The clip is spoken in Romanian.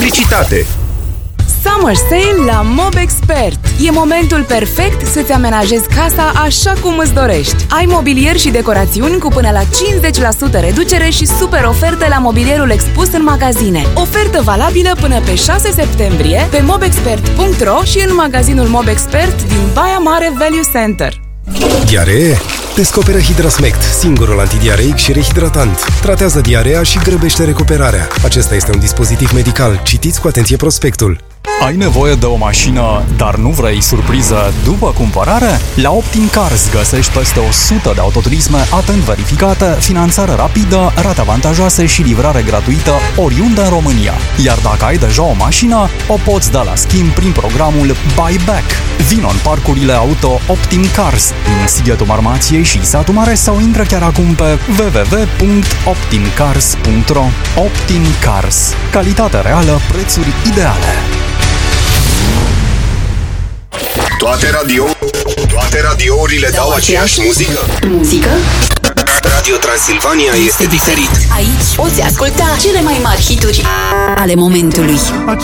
Publicitate. Summer Sale la Mobexpert. E momentul perfect să-ți amenajezi casa așa cum îți dorești. Ai mobilier și decorațiuni cu până la 50% reducere și super oferte la mobilierul expus în magazine. Ofertă valabilă până pe 6 septembrie pe mobexpert.ro și în magazinul Mobexpert din Baia Mare Value Center. Diaree? Descoperă Hidrasmect, singurul antidiareic și rehidratant. Tratează diarea și grăbește recuperarea. Acesta este un dispozitiv medical. Citiți cu atenție prospectul. Ai nevoie de o mașină, dar nu vrei surpriză după cumpărare? La Optim Cars găsești peste 100 de autoturisme atent verificate, finanțare rapidă, rate avantajoase și livrare gratuită oriunde în România. Iar dacă ai deja o mașină, o poți da la schimb prin programul Buyback. Vino în parcurile auto Optim Cars din Sighetul Marmației și Satu Mare sau intră chiar acum pe www.optimcars.ro. Optim Cars. Calitate reală, prețuri ideale. Toate radiourile dau aceeași muzică? Muzică? Radio Transilvania este diferit. Aici poți asculta cele mai mari hituri ale momentului.